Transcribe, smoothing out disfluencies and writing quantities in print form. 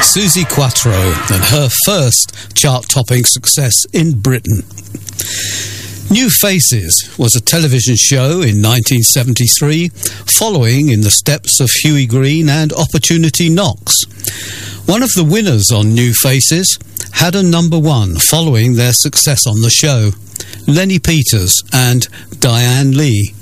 Suzi Quatro and her first chart-topping success in Britain. New Faces was a television show in 1973, following in the steps of Hughie Green and Opportunity Knocks. One of the winners on New Faces had a number one following their success on the show, Lenny Peters and Diane Lee.